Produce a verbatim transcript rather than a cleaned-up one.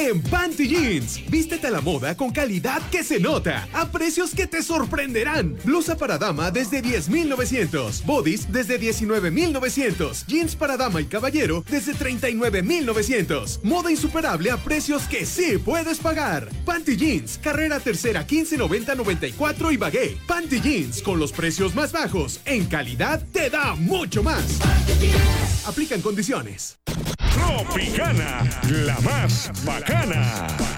en Panty Jeans. Vístete a la moda con calidad que se nota, a precios que te sorprenderán. Blusa para dama desde diez mil novecientos, bodies desde diecinueve mil novecientos, jeans para dama y caballero desde treinta y nueve mil novecientos. Moda insuperable a precios que sí puedes pagar. Panty Jeans, carrera tercera quince noventa noventa y cuatro y Bagué. Panty Jeans, con los precios más bajos, en calidad te da mucho más. Aplican condiciones. Tropicana, la más bacana.